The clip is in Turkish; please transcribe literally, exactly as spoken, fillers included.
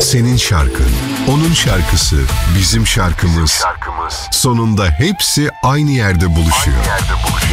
senin şarkın, onun şarkısı, bizim şarkımız. Sonunda hepsi aynı yerde buluşuyor. Aynı yerde buluşuyor.